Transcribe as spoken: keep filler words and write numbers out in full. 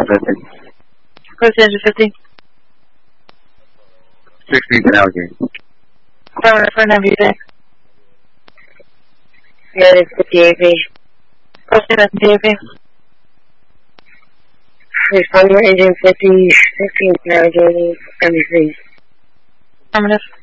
fifty. Where's the engine fifty? sixty to Allegheny. Phone for an M V D. Yeah, it's fifty-eight B. What's the fifty-eight B? Respond your engine fifty, fifteen to Allegheny, M V C. Affirmative.